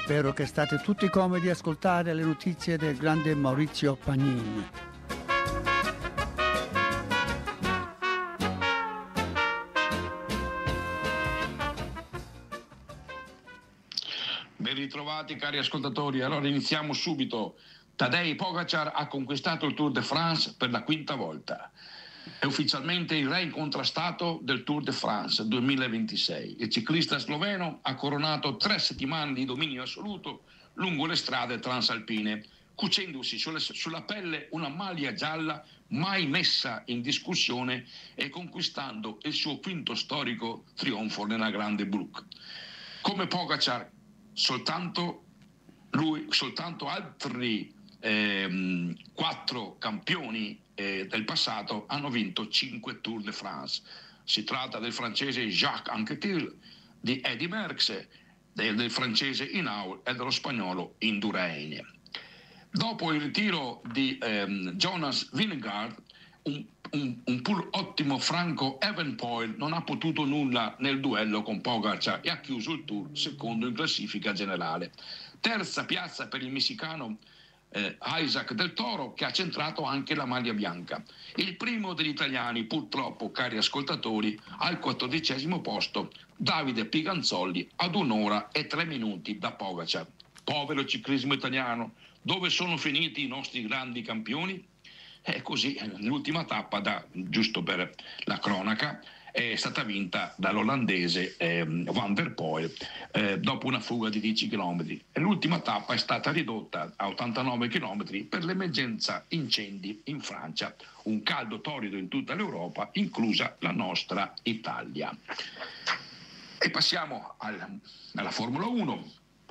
Spero che state tutti comodi a ascoltare le notizie del grande Maurizio Pagnin. Ben ritrovati cari ascoltatori, allora iniziamo subito. Tadej Pogačar ha conquistato il Tour de France per la quinta volta. È ufficialmente il re incontrastato del Tour de France 2026. Il ciclista sloveno ha coronato 3 settimane di dominio assoluto lungo le strade transalpine, cucendosi sulla pelle una maglia gialla mai messa in discussione e conquistando il suo quinto storico trionfo nella Grande Brook. Come Pogačar, soltanto altri 4 campioni del passato hanno vinto 5 Tour de France. Si tratta del francese Jacques Anquetil, di Eddy Merckx, del francese Hinault e dello spagnolo Indurain. Dopo il ritiro di Jonas Vingegaard, un pur ottimo Franco Evenepoel non ha potuto nulla nel duello con Pogačar e ha chiuso il Tour secondo in classifica generale. Terza piazza per il messicano Isaac Del Toro, che ha centrato anche la maglia bianca. Il primo degli italiani, purtroppo, cari ascoltatori, al 14° posto, Davide Piganzolli, ad 1 ora e 3 minuti da Pogačar. Povero ciclismo italiano, dove sono finiti i nostri grandi campioni? E così l'ultima tappa, giusto per la cronaca, è stata vinta dall'olandese Van der Poel dopo una fuga di 10 km. E l'ultima tappa è stata ridotta a 89 km per l'emergenza incendi in Francia, un caldo torrido in tutta l'Europa, inclusa la nostra Italia. E passiamo alla Formula 1.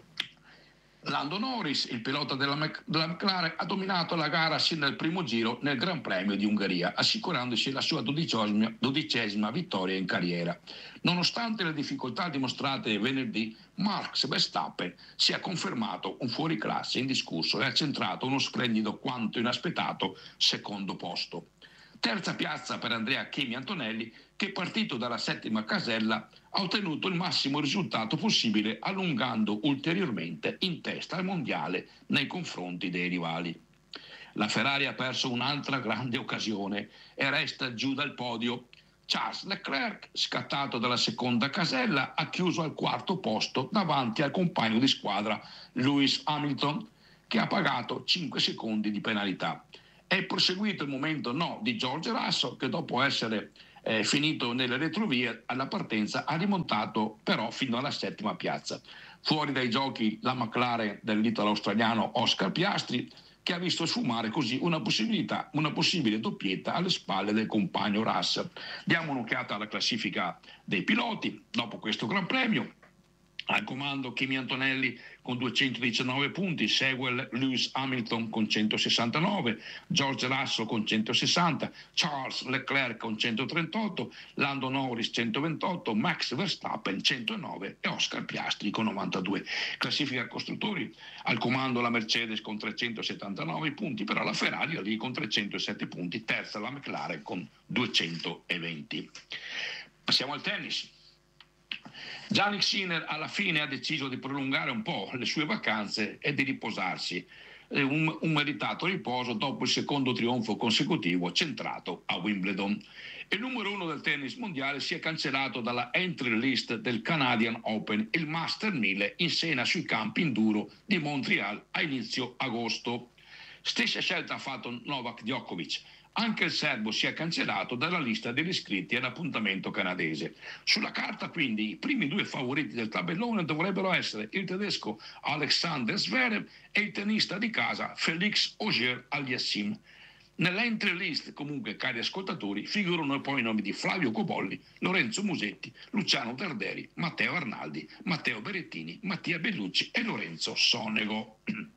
Lando Norris, il pilota della McLaren, ha dominato la gara sin dal primo giro nel Gran Premio di Ungheria, assicurandosi la sua 12ª vittoria in carriera. Nonostante le difficoltà dimostrate venerdì, Max Verstappen si è confermato un fuoriclasse indiscusso e ha centrato uno splendido quanto inaspettato secondo posto. Terza piazza per Andrea Kimi Antonelli, che partito dalla 7ª casella ha ottenuto il massimo risultato possibile, allungando ulteriormente in testa al mondiale nei confronti dei rivali. La Ferrari ha perso un'altra grande occasione e resta giù dal podio. Charles Leclerc, scattato dalla 2ª casella, ha chiuso al 4° posto davanti al compagno di squadra Lewis Hamilton, che ha pagato 5 secondi di penalità. È proseguito il momento no di George Russell, che dopo essere finito nelle retrovie alla partenza ha rimontato però fino alla 7ª piazza. Fuori dai giochi la McLaren dell'italo-australiano Oscar Piastri, che ha visto sfumare così una possibile doppietta alle spalle del compagno Russell. Diamo un'occhiata alla classifica dei piloti dopo questo Gran Premio. Al comando Kimi Antonelli con 219 punti, segue Lewis Hamilton con 169, George Russell con 160, Charles Leclerc con 138, Lando Norris 128, Max Verstappen 109 e Oscar Piastri con 92. Classifica costruttori: al comando la Mercedes con 379 punti, però la Ferrari è lì con 307 punti, terza la McLaren con 220. Passiamo al tennis. Jannik Sinner alla fine ha deciso di prolungare un po' le sue vacanze e di riposarsi, un meritato riposo dopo il secondo trionfo consecutivo centrato a Wimbledon. Il numero 1 del tennis mondiale si è cancellato dalla entry list del Canadian Open, il Master 1000 in scena sui campi Enduro di Montreal a inizio agosto. Stessa scelta ha fatto Novak Djokovic. Anche il serbo si è cancellato dalla lista degli iscritti all'appuntamento canadese. Sulla carta quindi i primi 2 favoriti del tabellone dovrebbero essere il tedesco Alexander Zverev e il tennista di casa Félix Auger-Aliassime. Nell'entry list, comunque, cari ascoltatori, figurano poi i nomi di Flavio Cobolli, Lorenzo Musetti, Luciano Darderi, Matteo Arnaldi, Matteo Berettini, Mattia Bellucci e Lorenzo Sonego.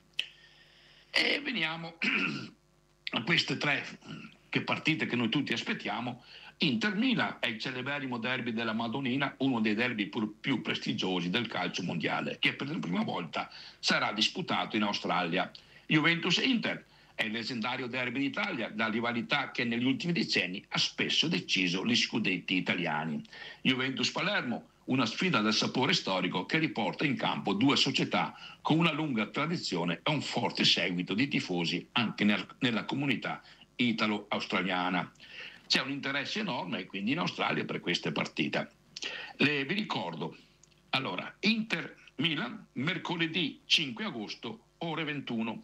E veniamo a queste 3 partite che noi tutti aspettiamo. Inter-Milan è il celeberrimo derby della Madonnina, uno dei derby più prestigiosi del calcio mondiale, che per la prima volta sarà disputato in Australia. Juventus-Inter è il leggendario derby d'Italia, la rivalità che negli ultimi decenni ha spesso deciso gli scudetti italiani. Juventus-Palermo, una sfida del sapore storico che riporta in campo due società con una lunga tradizione e un forte seguito di tifosi anche nella comunità italo-australiana. C'è un interesse enorme quindi in Australia per queste partite. Vi ricordo, allora, Inter-Milan, mercoledì 5 agosto, ore 21.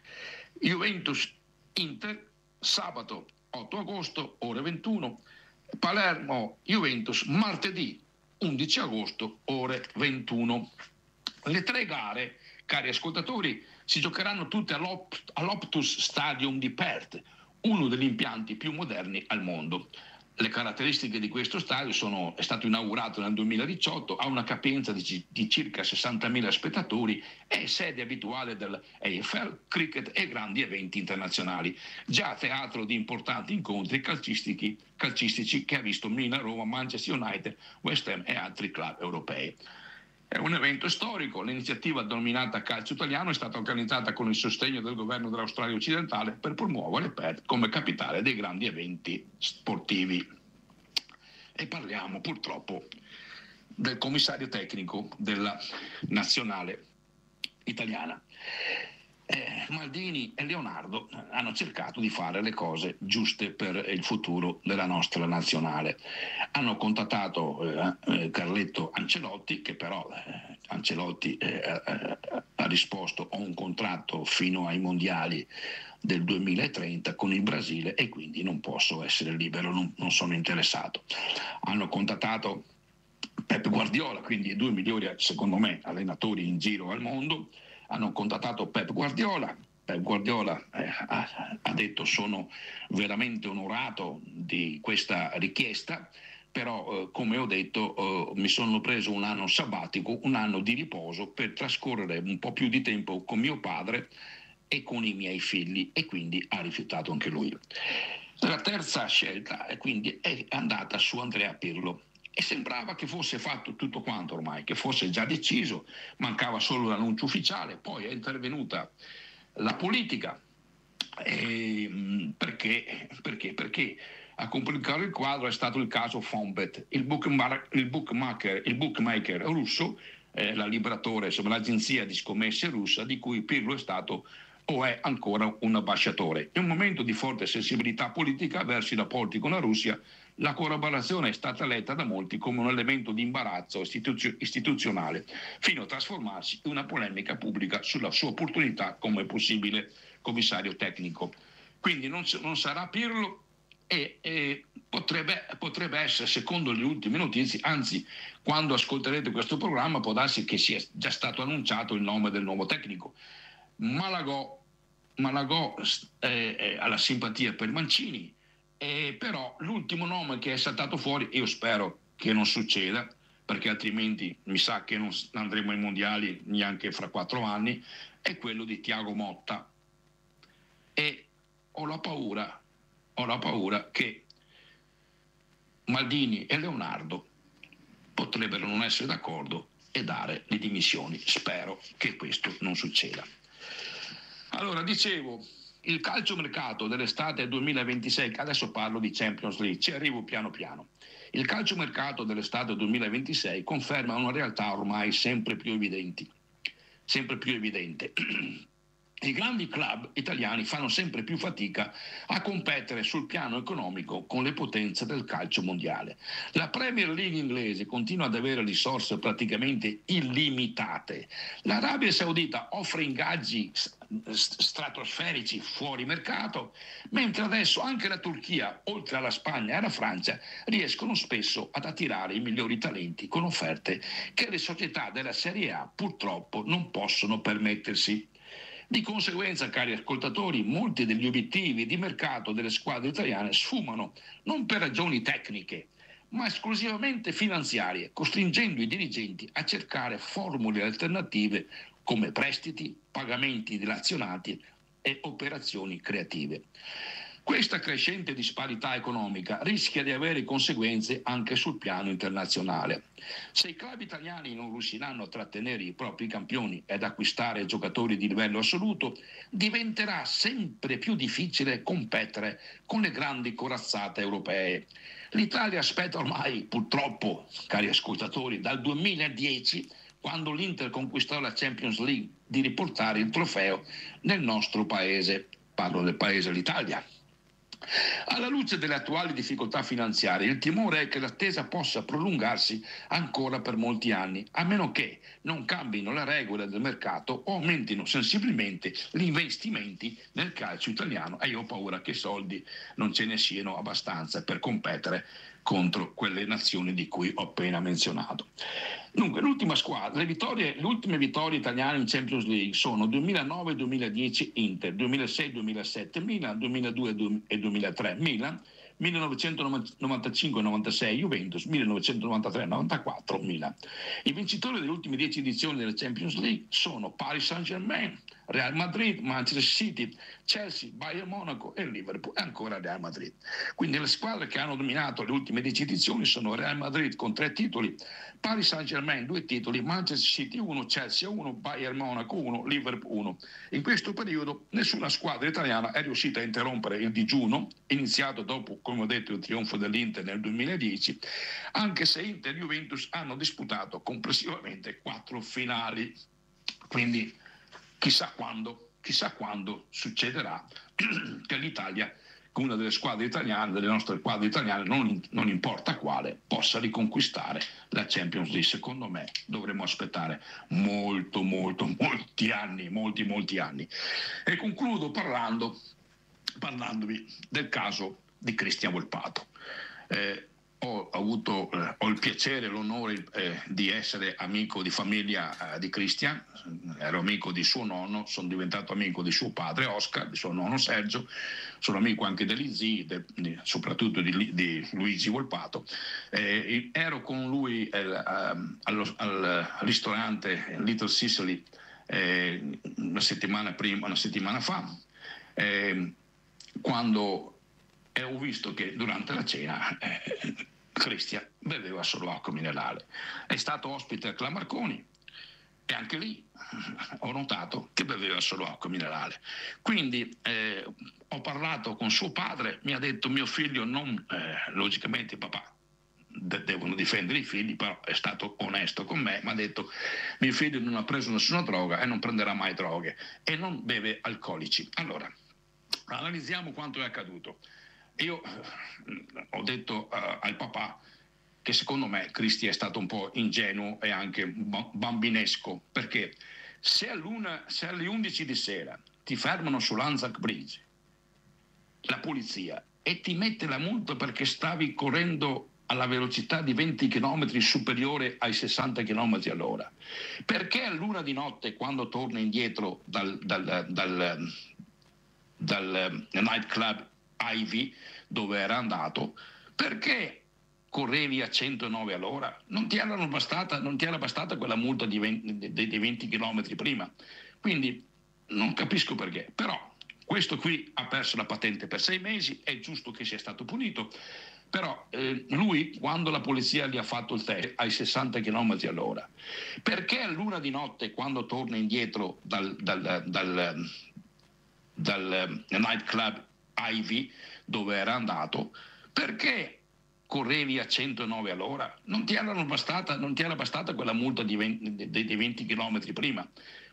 Juventus-Inter, sabato 8 agosto, ore 21. Palermo-Juventus, martedì 11 agosto, ore 21. Le tre gare, cari ascoltatori, si giocheranno tutte all'Optus Stadium di Perth, uno degli impianti più moderni al mondo. Le caratteristiche di questo stadio è stato inaugurato nel 2018, ha una capienza di circa 60.000 spettatori, è sede abituale dell'AFL, cricket e grandi eventi internazionali, già teatro di importanti incontri calcistici che ha visto Milan, Roma, Manchester United, West Ham e altri club europei. È un evento storico, l'iniziativa denominata Calcio Italiano è stata organizzata con il sostegno del governo dell'Australia occidentale per promuovere Perth come capitale dei grandi eventi sportivi. E parliamo purtroppo del commissario tecnico della nazionale italiana. Maldini e Leonardo hanno cercato di fare le cose giuste per il futuro della nostra nazionale. Hanno contattato Carletto Ancelotti, che però Ancelotti ha risposto: ho un contratto fino ai mondiali del 2030 con il Brasile e quindi non posso essere libero, non sono interessato. Hanno contattato Pep Guardiola, quindi i due migliori, secondo me, allenatori in giro al mondo. Hanno contattato Pep Guardiola. Pep Guardiola ha detto: sono veramente onorato di questa richiesta, però come ho detto mi sono preso un anno sabbatico, un anno di riposo per trascorrere un po' più di tempo con mio padre e con i miei figli, e quindi ha rifiutato anche lui. La terza scelta quindi è andata su Andrea Pirlo. E sembrava che fosse fatto tutto quanto ormai, che fosse già deciso, mancava solo l'annuncio ufficiale. Poi è intervenuta la politica, perché a complicare il quadro è stato il caso Fonbet, il bookmaker russo, la Liberatore, insomma l'agenzia di scommesse russa di cui Pirlo è stato o è ancora un ambasciatore. In un momento di forte sensibilità politica verso i rapporti con la Russia, la collaborazione è stata letta da molti come un elemento di imbarazzo istituzionale, fino a trasformarsi in una polemica pubblica sulla sua opportunità come possibile commissario tecnico. Quindi non sarà Pirlo e potrebbe essere, secondo le ultime notizie, anzi, quando ascolterete questo programma può darsi che sia già stato annunciato il nome del nuovo tecnico. Malagò ha la simpatia per Mancini, però l'ultimo nome che è saltato fuori, io spero che non succeda, perché altrimenti mi sa che non andremo ai mondiali neanche fra 4 anni, è quello di Thiago Motta. E ho la paura che Maldini e Leonardo potrebbero non essere d'accordo e dare le dimissioni. Spero che questo non succeda. Allora, dicevo, il calciomercato dell'estate 2026, adesso parlo di Champions League, ci arrivo piano piano. Il calciomercato dell'estate 2026 conferma una realtà ormai sempre più evidente. I grandi club italiani fanno sempre più fatica a competere sul piano economico con le potenze del calcio mondiale. La Premier League inglese continua ad avere risorse praticamente illimitate. L'Arabia Saudita offre ingaggi stratosferici fuori mercato, mentre adesso anche la Turchia, oltre alla Spagna e alla Francia, riescono spesso ad attirare i migliori talenti con offerte che le società della Serie A purtroppo non possono permettersi. Di conseguenza, cari ascoltatori, molti degli obiettivi di mercato delle squadre italiane sfumano non per ragioni tecniche, ma esclusivamente finanziarie, costringendo i dirigenti a cercare formule alternative come prestiti, pagamenti dilazionati e operazioni creative. Questa crescente disparità economica rischia di avere conseguenze anche sul piano internazionale. Se i club italiani non riusciranno a trattenere i propri campioni ed acquistare giocatori di livello assoluto, diventerà sempre più difficile competere con le grandi corazzate europee. L'Italia aspetta ormai, purtroppo, cari ascoltatori, dal 2010, quando l'Inter conquistò la Champions League, di riportare il trofeo nel nostro paese. Parlo del paese, l'Italia. Alla luce delle attuali difficoltà finanziarie, il timore è che l'attesa possa prolungarsi ancora per molti anni, a meno che non cambino le regole del mercato o aumentino sensibilmente gli investimenti nel calcio italiano, e io ho paura che soldi non ce ne siano abbastanza per competere contro quelle nazioni di cui ho appena menzionato. Dunque, l'ultima squadra, le ultime vittorie italiane in Champions League sono 2009-2010 Inter, 2006-2007 Milan, 2002 e 2003 Milan, 1995-96 Juventus, 1993-94 Milan. I vincitori delle ultime 10 edizioni della Champions League sono Paris Saint-Germain, Real Madrid, Manchester City, Chelsea, Bayern Monaco e Liverpool, e ancora Real Madrid. Quindi le squadre che hanno dominato le ultime 10 edizioni sono Real Madrid con 3 titoli, Paris Saint-Germain 2 titoli, Manchester City 1, Chelsea 1, Bayern Monaco 1, Liverpool 1. In questo periodo nessuna squadra italiana è riuscita a interrompere il digiuno, iniziato dopo, come ho detto, il trionfo dell'Inter nel 2010, anche se Inter e Juventus hanno disputato complessivamente 4 finali. Quindi chissà quando succederà che l'Italia, una delle squadre italiane, delle nostre squadre italiane, non importa quale, possa riconquistare la Champions League. Secondo me dovremo aspettare molti anni. E concludo parlandovi del caso di Cristian Volpato. Ho il piacere e l'onore di essere amico di famiglia di Cristian, ero amico di suo nonno, sono diventato amico di suo padre Oscar, di suo nonno Sergio, sono amico anche degli zii, soprattutto di Luigi Volpato. Ero con lui al ristorante Little Sicily una settimana fa, quando ho visto che durante la cena Cristian beveva solo acqua minerale. È stato ospite a Clamarconi e anche lì ho notato che beveva solo acqua minerale. Quindi ho parlato con suo padre, mi ha detto: mio figlio non, logicamente papà devono difendere i figli, però è stato onesto con me, mi ha detto: mio figlio non ha preso nessuna droga e non prenderà mai droghe e non beve alcolici. Allora, analizziamo quanto è accaduto. Io ho detto al papà che secondo me Cristi è stato un po' ingenuo e anche bambinesco, perché se alle 11 di sera ti fermano sull'Anzac Bridge la polizia e ti mette la multa perché stavi correndo alla velocità di 20 km superiore ai 60 km all'ora, perché all'1 di notte, quando torna indietro dal nightclub Ivy dove era andato, perché correvi a 109 all'ora? Non ti era bastata quella multa dei 20 km prima? Quindi non capisco perché, però questo qui ha perso la patente per 6 mesi, è giusto che sia stato punito, però lui, quando la polizia gli ha fatto il test ai 60 km all'ora, perché all'1 di notte, quando torna indietro dal nightclub Ivy dove era andato, perché correvi a 109 all'ora? Non ti era bastata quella multa dei 20 km prima?